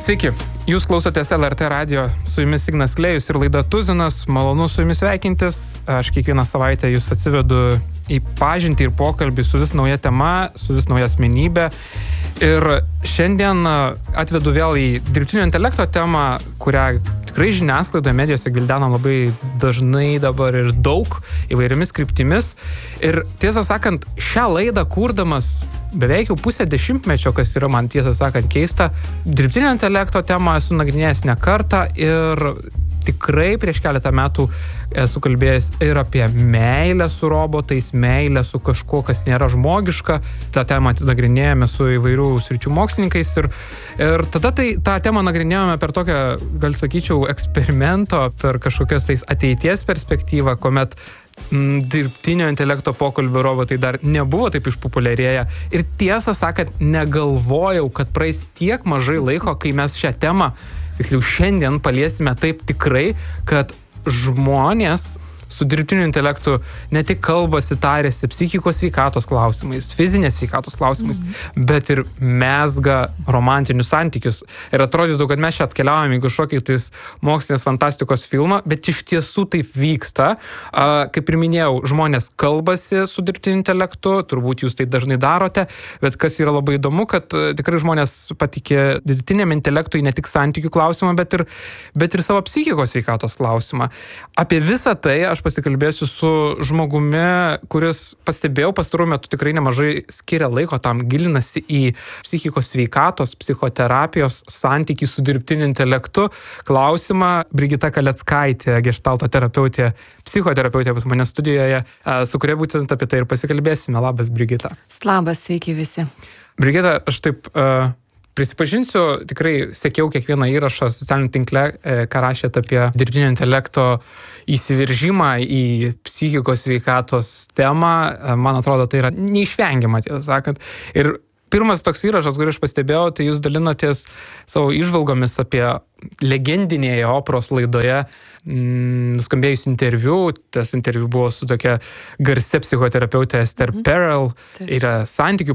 Sveiki, jūs klausotės LRT radio, su jumis Ignas Klėjus ir laida Tuzinas, malonu su jumis sveikintis. Aš kiekvieną savaitę jūs atsivedu į pažintį ir pokalbį su vis nauja tema, su vis nauja asmenybė. Ir šiandien atvedu vėl į dirbtinio intelekto temą, kurią tikrai žiniasklaidoje, medijose gvildenam labai dažnai dabar ir daug įvairiomis kryptimis. Ir tiesą sakant, šią laidą kurdamas beveik jau pusę dešimtmečio, kas yra man tiesą sakant keista, dirbtinio intelekto temą esu nagrinėjęs ne kartą ir tikrai prieš keletą metų esu kalbėjęs ir apie meilę su robotais, meilę su kažkuo, kas nėra žmogiška. tą temą nagrinėjame su įvairių sričių mokslininkais ir tada tą temą nagrinėjome per tokią, gal sakyčiau, eksperimento, per kažkokios tais ateities perspektyvą, kuomet dirbtinio intelekto pokalbio robotai dar nebuvo taip išpopuliarėję. Ir tiesą sakant, negalvojau, kad praeis tiek mažai laiko, kai mes šią temą, tiksliau šiandien paliesime taip tikrai, kad žmonės su dirbtiniu intelektu ne tik kalbasi, tarėsi psichikos sveikatos klausimais, fizinės sveikatos klausimais, bet ir mezga romantinius santykius. Ir atrodytų, kad mes čia atkeliaujame į kažkokį tais mokslinės fantastikos filmą, bet iš tiesų taip vyksta. Kaip ir minėjau, žmonės kalbasi su dirbtiniu intelektu, turbūt jūs tai dažnai darote, bet kas yra labai įdomu, kad tikrai žmonės patikė dirbtiniam intelektui ne tik santykių klausimą, bet ir savo psichikos sveikatos klausimą. Apie visą tai aš pasikalbėsiu su žmogumi, kuris, pastebėjau, pastaruoju metu tikrai nemažai skiria laiko tam, gilinasi į psichikos sveikatos, psichoterapijos santykį su dirbtiniu intelektu klausimą. Brigita Kaleckaitė, geštalto terapeutė, psichoterapeutė pas mane studijoje, su kuria būtent apie tai ir pasikalbėsime. Labas, Brigita. Labas, sveiki visi. Brigita, aš taip prisipažinsiu, tikrai sekiau kiekvieną įrašą socialiniame tinkle, ką rašėt apie dirbtinio intelekto įsiveržimą į psichikos sveikatos temą. Man atrodo, tai yra neišvengiama, tiesą sakant. Ir pirmas toks įrašas, kurį aš pastebėjau, tai jūs dalinotės savo įžvalgomis apie legendinėje operos laidoje nuskambėjus interviu. Tas interviu buvo su tokia garsia psichoterapeutė Esther Perel. Yra santykių